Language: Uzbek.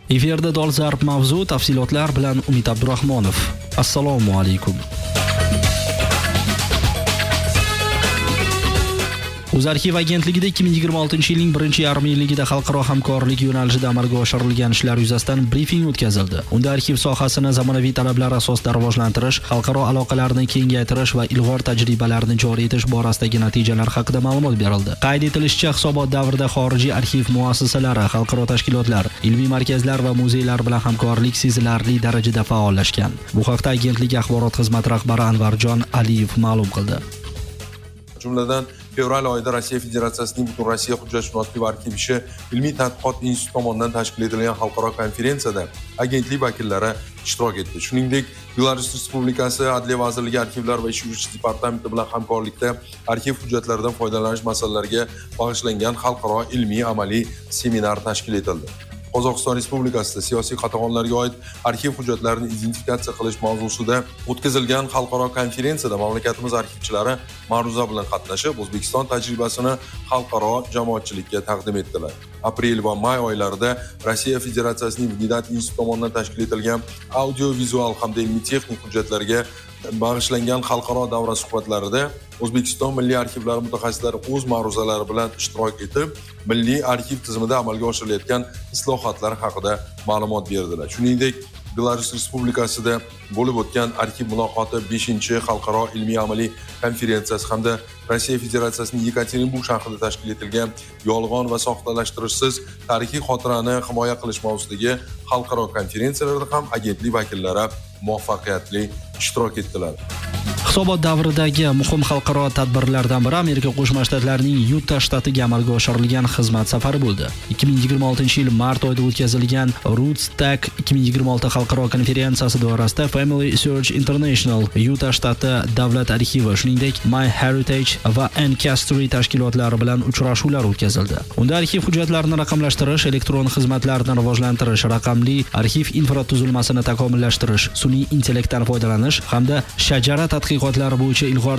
Efirda dolzarb mavzu, tafsilotlar bilan Umid Abdurahmonov. Assalomu alaykum. O'zarxiv agentligida 2026-yilning birinchi yarim yilligida xalqaro hamkorlik yo'nalishida amalga oshirilgan ishlar yuzasidan brifing o'tkazildi. Unda arxiv sohasini zamonaviy talablar asosida rivojlantirish, xalqaro aloqalarni kengaytirish va ilg'or tajribalarni joriy etish borasidagi natijalar haqida ma'lumot berildi. Qayd etilishicha, hisobot davrida xorijiy arxiv muassasalari, xalqaro tashkilotlar, ilmiy markazlar va muzeylar bilan hamkorlik sezilarli darajada faollashgan. Bu haqda agentlik axborot xizmati rahbari Anvarjon Aliyev ma'lum qildi. Jumladan fevral oyida Rossiya Federatsiyasining Butunrossiya hujjatshunoslik va arxiv ishi ilmiy tadqiqot instituti tomonidan tashkil etilgan xalqaro konferensiyada agentlik vakillari ishtirok etdi. Shuningdek, Belarus Respublikasi Adliya vazirligi arxivlar va ish yuritish departamenti bilan hamkorlikda arxiv hujjatlaridan foydalanish masalalariga bag'ishlangan xalqaro ilmiy amaliy seminar tashkil etildi. Qozog'iston Respublikasida siyosiy qatag'onlarga oid arxiv hujjatlarini identifikatsiya qilish mavzusida o'tkazilgan xalqaro konferensiyada mamlakatimiz arxivchilari ma'ruza bilan qatnashib, O'zbekiston tajribasini xalqaro jamoatchilikka taqdim etdilar. Aprel va may oylarida Rossiya Federatsiyasining Vidat instituti tomonidan tashkil etilgan audio-vizual hamda ilmiy-texnik hujjatlarga bag'ishlangan xalqaro davra suhbatlarida O'zbekiston milliy arxivlari mutaxassislari o'z ma'ruzalari bilan ishtirok etib, milliy arxiv tizimida amalga oshirilayotgan islohotlar haqida ma'lumot berdilar. Shuningdek, Belarus Respublikasida bo'lib o'tgan arxiv muloqoti 5-xalqaro ilmiy amaliy konferensiyasi hamda Rossiya Federatsiyasining Yekaterinburg shahrida tashkil etilgan yolg'on va soxtalashtirishsiz tarixiy xotirani himoya qilish mavzusidagi xalqaro konferensiyalarda ham agentlik vakillari muvaffaqiyatli ishtirok etdilar. Hisobot davridagi muhim xalqaro tadbirlardan biri Amerika Qo'shma Shtatlarining Yuta shtatiga amalga oshirilgan xizmat safari bo'ldi. 2026-yil mart oyida o'tkazilgan Roots Tech 2026 xalqaro konferensiyasi doirasida Family Search International, Yuta shtati davlat arxivi, shuningdek MyHeritage va Ancestry tashkilotlari bilan uchrashuvlar o'tkazildi. Unda arxiv hujjatlarini raqamlashtirish, elektron xizmatlarni rivojlantirish, raqamli arxiv infratuzilmasini takomillashtirish, sun'iy intellektdan foydalanish hamda shajara tadqiqotlari bo'yicha ilg'or